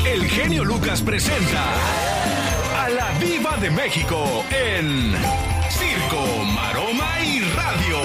el genio Lucas presenta a la Diva de México en Circo, Maroma y Radio.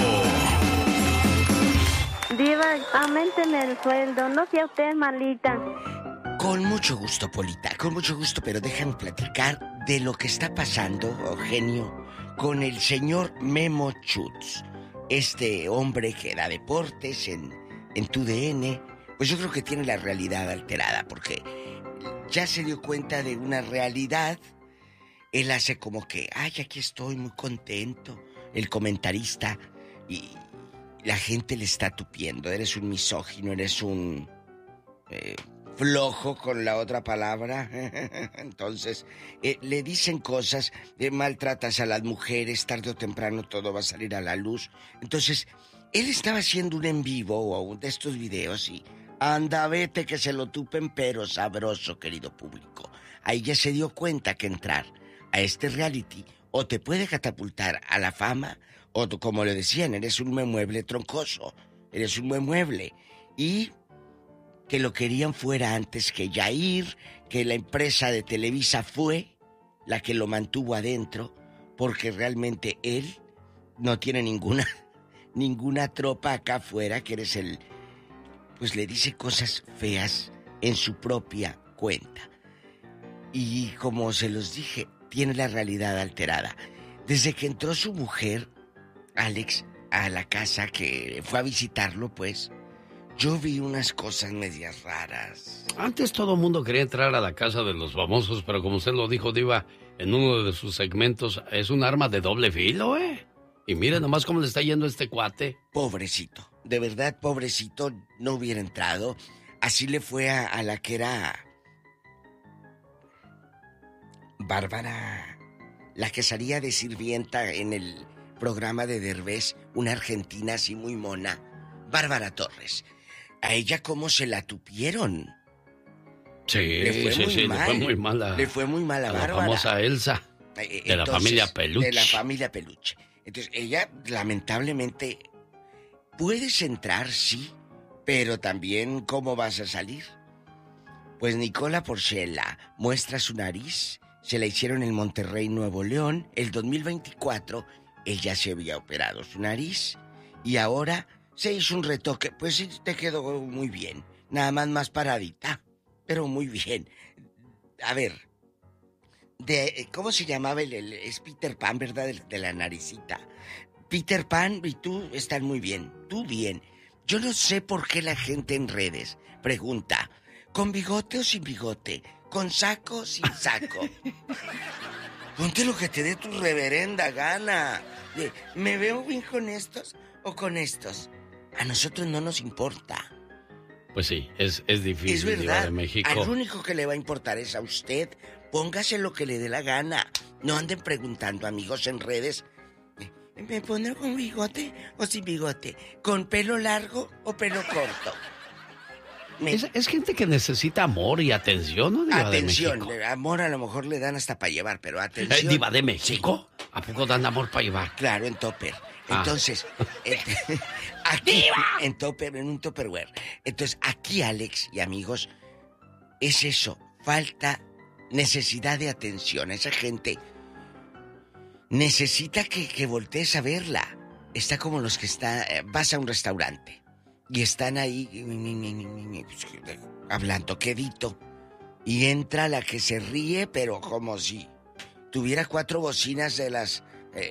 Diva, auménteme el sueldo, no sea usted malita. Con mucho gusto, Polita, con mucho gusto, pero déjame platicar de lo que está pasando, genio, con el señor Memo Schutz. Este hombre que da deportes en TUDN, pues yo creo que tiene la realidad alterada, porque ya se dio cuenta de una realidad. Él hace como que, ay, aquí estoy muy contento, el comentarista, y la gente le está tupiendo. Eres un misógino, eres un flojo con la otra palabra. Entonces, le dicen cosas, maltratas a las mujeres, tarde o temprano todo va a salir a la luz. Entonces, él estaba haciendo un en vivo o de estos videos y anda, vete que se lo tupen, pero sabroso, querido público. Ahí ya se dio cuenta que entrar a este reality o te puede catapultar a la fama, o como le decían, eres un mueble troncoso, eres un mueble. Y que lo querían fuera antes que Yair, que la empresa de Televisa fue la que lo mantuvo adentro, porque realmente él no tiene ninguna tropa acá afuera, que eres el... Pues le dice cosas feas en su propia cuenta. Y como se los dije, tiene la realidad alterada. Desde que entró su mujer, Alex, a la casa, que fue a visitarlo, pues, yo vi unas cosas medias raras. Antes todo el mundo quería entrar a la casa de los famosos, pero como usted lo dijo, Diva, en uno de sus segmentos, es un arma de doble filo, ¿eh? Y mire nomás cómo le está yendo a este cuate. Pobrecito, de verdad, pobrecito, no hubiera entrado. Así le fue a la que era Bárbara, la que salía de sirvienta en el programa de Derbez, una argentina así muy mona, Bárbara Torres. A ella cómo se la tupieron. Sí, le fue muy mal. Le fue muy mal a Bárbara. La famosa Elsa, de la familia Peluche. De la familia Peluche. Entonces, ella, lamentablemente, puedes entrar, sí, pero también, ¿cómo vas a salir? Pues Nicola Porchela muestra su nariz, se la hicieron en Monterrey, Nuevo León. El 2024, ella se había operado su nariz y ahora se hizo un retoque. Pues sí, te quedó muy bien, nada más paradita, pero muy bien. A ver, ¿cómo se llamaba es Peter Pan, ¿verdad? De la naricita. Peter Pan y tú están muy bien, tú bien. Yo no sé por qué la gente en redes pregunta, ¿con bigote o sin bigote? ¿Con saco o sin saco? Ponte lo que te dé tu reverenda gana. ¿Me veo bien con estos o con estos? A nosotros no nos importa. Pues sí, es difícil. Es verdad, de México. al único que le va a importar es a usted. Póngase lo que le dé la gana. No anden preguntando, amigos, en redes, ¿me pondré con bigote o sin bigote? ¿Con pelo largo o pelo corto? Es gente que necesita amor y atención, ¿no? Diva atención, de México. Amor a lo mejor le dan hasta para llevar, pero atención. ¿Diva de México? Sí. ¿A poco dan amor para llevar? Claro, en topper. Entonces, aquí, ¡Diva! En topper, en un topperware. Entonces, aquí, Alex y amigos, es eso, necesidad de atención. Esa gente necesita que voltees a verla. Está como los que vas a un restaurante y están ahí hablando quedito y entra la que se ríe, pero como si tuviera 4 bocinas de las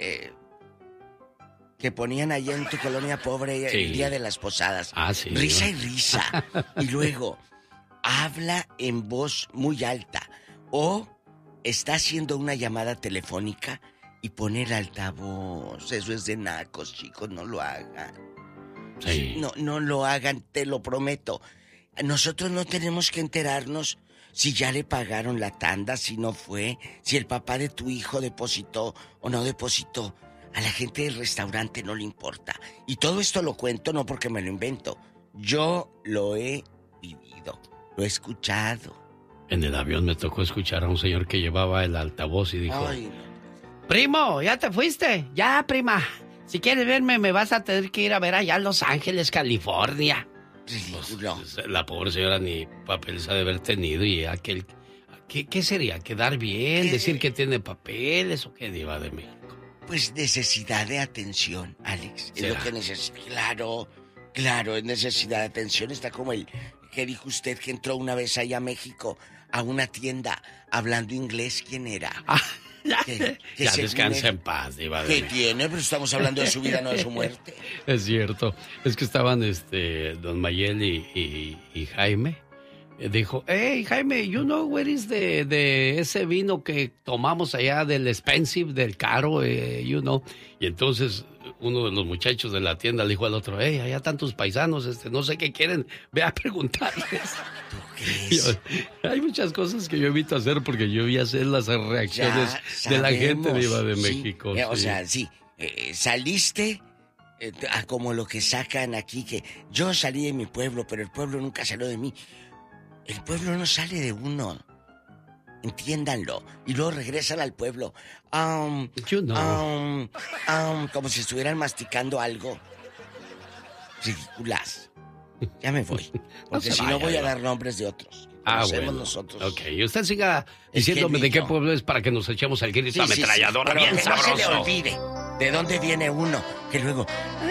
que ponían allá en tu colonia pobre, sí, el día de las posadas. Sí, risa, ¿no? Y risa. Y luego habla en voz muy alta o está haciendo una llamada telefónica y pone el altavoz. Eso es de nacos, chicos, no lo hagan. Sí. No lo hagan, te lo prometo. Nosotros no tenemos que enterarnos si ya le pagaron la tanda, si no fue, si el papá de tu hijo depositó o no depositó. A la gente del restaurante no le importa. Y todo esto lo cuento no porque me lo invento. Yo lo he vivido, lo he escuchado. En el avión me tocó escuchar a un señor que llevaba el altavoz y dijo... Ay, no. Primo, ¿ya te fuiste? Ya, prima. Si quieres verme, me vas a tener que ir a ver allá a Los Ángeles, California. Ridículo. Pues, la pobre señora ni papeles ha de haber tenido y aquel... ¿Qué sería? ¿Quedar bien? ¿Decir que tiene papeles o qué, Diva de México? Pues necesidad de atención, Alex. Es lo que necesita. Claro, es necesidad de atención. Está como el que dijo usted que entró una vez allá a México a una tienda hablando inglés. ¿Quién era? Ya descansa en paz, Diva de México. ¿Qué tiene? Pero estamos hablando de su vida, no de su muerte. Es cierto. Es que estaban don Mayel y Jaime. Dijo, hey, Jaime, you know where is de ese vino que tomamos allá del expensive, del caro, you know. Y entonces uno de los muchachos de la tienda le dijo al otro, hey, allá están tus paisanos, no sé qué quieren, ve a preguntarles. ¿Tú crees? Hay muchas cosas que yo evito hacer porque yo ya sé las reacciones de la gente de México. O sea, sí, saliste... como lo que sacan aquí, que yo salí de mi pueblo, pero el pueblo nunca salió de mí. El pueblo no sale de uno. Entiéndanlo. Y luego regresan al pueblo. Como si estuvieran masticando algo. Ridículas. Ya me voy. Porque si no voy a dar nombres de otros. Bueno. Nosotros. Ok, y usted siga diciéndome de qué pueblo es para que nos echemos el grito ametralladora bien sabroso. No se le olvide de dónde viene uno. Que luego...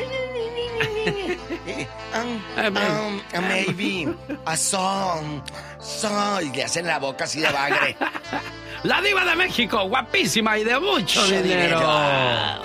maybe a song, y le hacen la boca así de bagre. La Diva de México, guapísima y de mucho dinero.